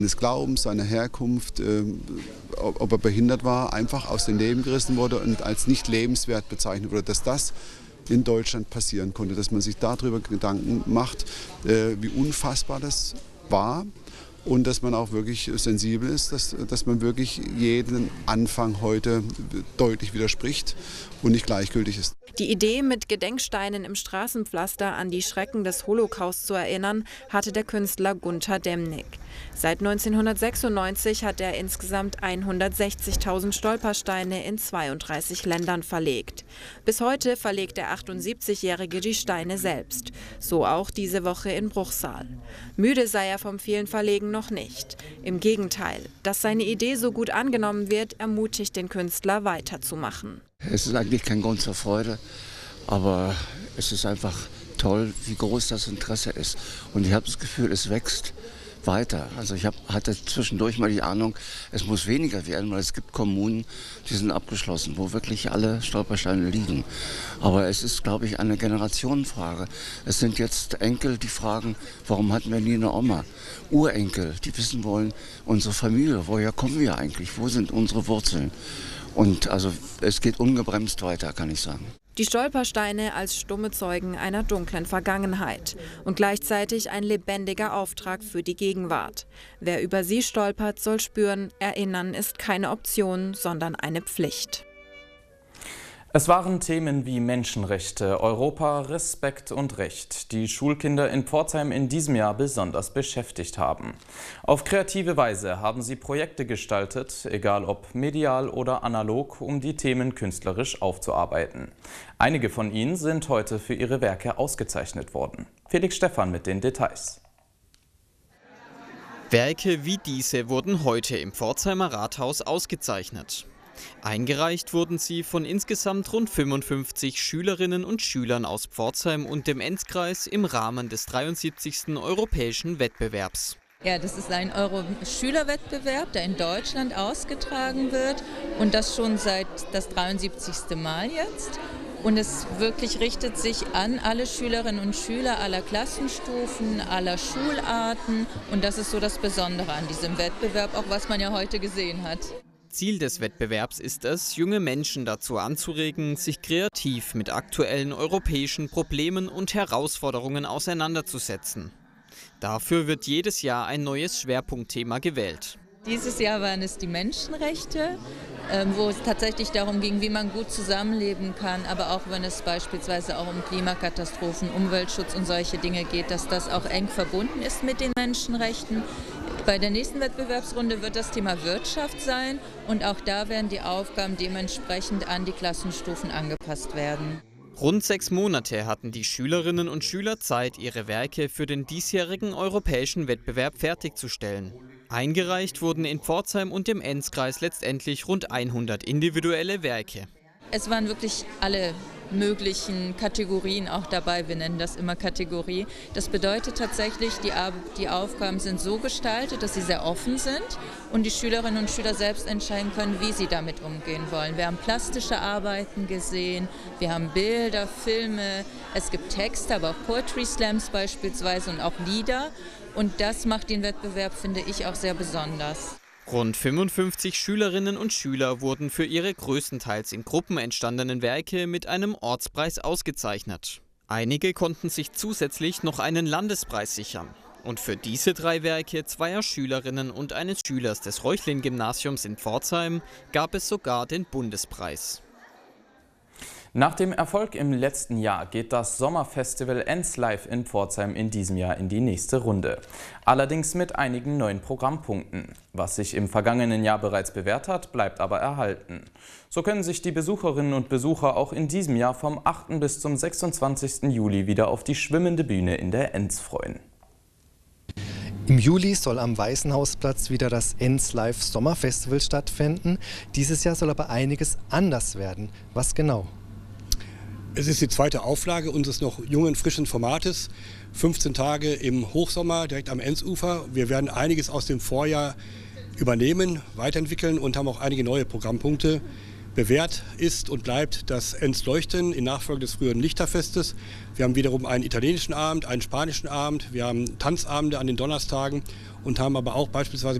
des Glaubens, seiner Herkunft, ob er behindert war, einfach aus dem Leben gerissen wurde und als nicht lebenswert bezeichnet wurde, dass das in Deutschland passieren konnte, dass man sich darüber Gedanken macht, wie unfassbar das war und dass man auch wirklich sensibel ist, dass man wirklich jeden Anfang heute deutlich widerspricht und nicht gleichgültig ist. Die Idee, mit Gedenksteinen im Straßenpflaster an die Schrecken des Holocaust zu erinnern, hatte der Künstler Gunter Demnig. Seit 1996 hat er insgesamt 160.000 Stolpersteine in 32 Ländern verlegt. Bis heute verlegt der 78-Jährige die Steine selbst. So auch diese Woche in Bruchsal. Müde sei er vom vielen Verlegen noch nicht. Im Gegenteil, dass seine Idee so gut angenommen wird, ermutigt den Künstler weiterzumachen. Es ist eigentlich kein Grund zur Freude, aber es ist einfach toll, wie groß das Interesse ist. Und ich habe das Gefühl, es wächst weiter. Also ich hatte zwischendurch mal die Ahnung, es muss weniger werden, weil es gibt Kommunen, die sind abgeschlossen, wo wirklich alle Stolpersteine liegen. Aber es ist, glaube ich, eine Generationenfrage. Es sind jetzt Enkel, die fragen, warum hatten wir nie eine Oma? Urenkel, die wissen wollen, unsere Familie, woher kommen wir eigentlich? Wo sind unsere Wurzeln? Und also es geht ungebremst weiter, kann ich sagen. Die Stolpersteine als stumme Zeugen einer dunklen Vergangenheit und gleichzeitig ein lebendiger Auftrag für die Gegenwart. Wer über sie stolpert, soll spüren, Erinnern ist keine Option, sondern eine Pflicht. Es waren Themen wie Menschenrechte, Europa, Respekt und Recht, die Schulkinder in Pforzheim in diesem Jahr besonders beschäftigt haben. Auf kreative Weise haben sie Projekte gestaltet, egal ob medial oder analog, um die Themen künstlerisch aufzuarbeiten. Einige von ihnen sind heute für ihre Werke ausgezeichnet worden. Felix Stephan mit den Details. Werke wie diese wurden heute im Pforzheimer Rathaus ausgezeichnet. Eingereicht wurden sie von insgesamt rund 55 Schülerinnen und Schülern aus Pforzheim und dem Enzkreis im Rahmen des 73. Europäischen Wettbewerbs. Ja, das ist ein Euro-Schülerwettbewerb, der in Deutschland ausgetragen wird und das schon seit das 73. Mal jetzt. Und es wirklich richtet sich an alle Schülerinnen und Schüler aller Klassenstufen, aller Schularten und das ist so das Besondere an diesem Wettbewerb, auch was man ja heute gesehen hat. Ziel des Wettbewerbs ist es, junge Menschen dazu anzuregen, sich kreativ mit aktuellen europäischen Problemen und Herausforderungen auseinanderzusetzen. Dafür wird jedes Jahr ein neues Schwerpunktthema gewählt. Dieses Jahr waren es die Menschenrechte, wo es tatsächlich darum ging, wie man gut zusammenleben kann, aber auch wenn es beispielsweise auch um Klimakatastrophen, Umweltschutz und solche Dinge geht, dass das auch eng verbunden ist mit den Menschenrechten. Bei der nächsten Wettbewerbsrunde wird das Thema Wirtschaft sein und auch da werden die Aufgaben dementsprechend an die Klassenstufen angepasst werden. Rund 6 Monate hatten die Schülerinnen und Schüler Zeit, ihre Werke für den diesjährigen europäischen Wettbewerb fertigzustellen. Eingereicht wurden in Pforzheim und dem Enzkreis letztendlich rund 100 individuelle Werke. Es waren wirklich alle möglichen Kategorien auch dabei, wir nennen das immer Kategorie. Das bedeutet tatsächlich, die Aufgaben sind so gestaltet, dass sie sehr offen sind und die Schülerinnen und Schüler selbst entscheiden können, wie sie damit umgehen wollen. Wir haben plastische Arbeiten gesehen, wir haben Bilder, Filme, es gibt Texte, aber auch Poetry Slams beispielsweise und auch Lieder und das macht den Wettbewerb, finde ich, auch sehr besonders. Rund 55 Schülerinnen und Schüler wurden für ihre größtenteils in Gruppen entstandenen Werke mit einem Ortspreis ausgezeichnet. Einige konnten sich zusätzlich noch einen Landespreis sichern. Und für diese 3 Werke zweier Schülerinnen und eines Schülers des Reuchlin-Gymnasiums in Pforzheim gab es sogar den Bundespreis. Nach dem Erfolg im letzten Jahr geht das Sommerfestival Enzlive in Pforzheim in diesem Jahr in die nächste Runde. Allerdings mit einigen neuen Programmpunkten. Was sich im vergangenen Jahr bereits bewährt hat, bleibt aber erhalten. So können sich die Besucherinnen und Besucher auch in diesem Jahr vom 8. bis zum 26. Juli wieder auf die schwimmende Bühne in der Enz freuen. Im Juli soll am Weißenhausplatz wieder das Enzlive Sommerfestival stattfinden. Dieses Jahr soll aber einiges anders werden. Was genau? Es ist die zweite Auflage unseres noch jungen, frischen Formates. 15 Tage im Hochsommer direkt am Enzufer. Wir werden einiges aus dem Vorjahr übernehmen, weiterentwickeln und haben auch einige neue Programmpunkte. Bewährt ist und bleibt das Ensleuchten in Nachfolge des früheren Lichterfestes. Wir haben wiederum einen italienischen Abend, einen spanischen Abend, wir haben Tanzabende an den Donnerstagen und haben aber auch beispielsweise